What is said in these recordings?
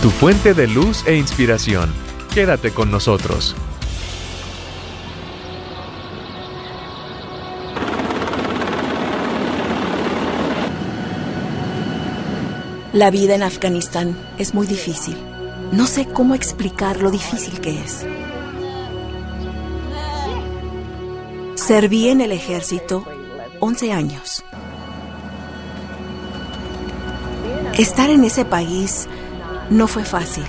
tu fuente de luz e inspiración. Quédate con nosotros. La vida en Afganistán es muy difícil. No sé cómo explicar lo difícil que es. Serví en el ejército 11 años. Estar en ese país no fue fácil.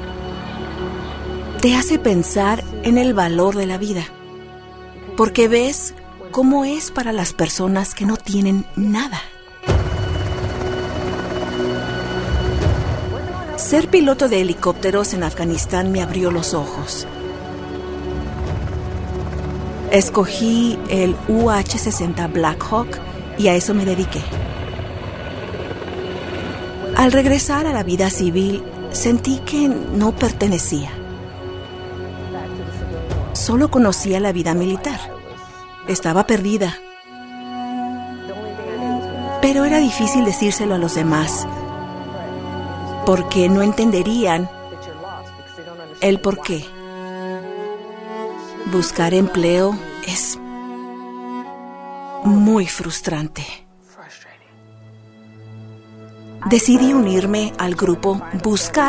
Te hace pensar en el valor de la vida, porque ves cómo es para las personas que no tienen nada. Ser piloto de helicópteros en Afganistán me abrió los ojos. Escogí el UH-60 Black Hawk y a eso me dediqué. Al regresar a la vida civil, sentí que no pertenecía. Solo conocía la vida militar. Estaba perdida. Pero era difícil decírselo a los demás, porque no entenderían el por qué. Buscar empleo es muy frustrante. Decidí unirme al grupo Buscar